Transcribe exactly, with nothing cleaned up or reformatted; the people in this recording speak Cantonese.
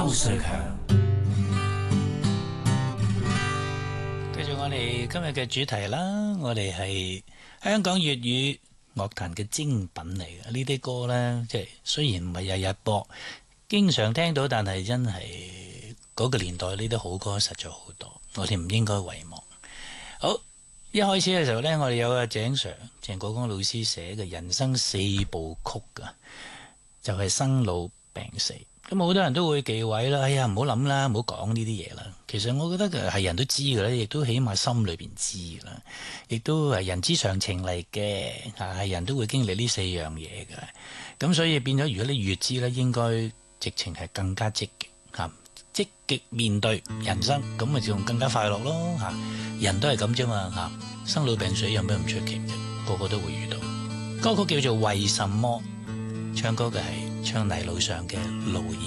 周瑞強。 繼續我哋今日嘅主題啦，我哋係香港粵語樂壇嘅精品嚟嘅。呢啲歌呢，即係雖然唔係日日播，經常聽到，但係真係嗰個年代呢啲好歌實在好多，我哋唔應該遺忘。好，一開始嘅時候呢，我哋有個井 Sir 鄭國江老師寫嘅人生四部曲噶，就係、是、生老病死。咁好多人都會忌諱啦，哎呀唔好諗啦，唔好講呢啲嘢啦。其實我覺得係人都知嘅啦，亦都起碼心裏邊知嘅啦，亦都係人之常情嚟嘅，係人都會經歷呢四樣嘢嘅。咁所以變咗，如果你越知咧，應該直情係更加積極嚇，積極面對人生，咁咪仲更加快樂咯嚇。人都係咁啫嘛嚇，生老病死有咩唔出奇啫？個個都會遇到。歌曲叫做《為什麼》，唱歌嘅係唱泥路上嘅路遙。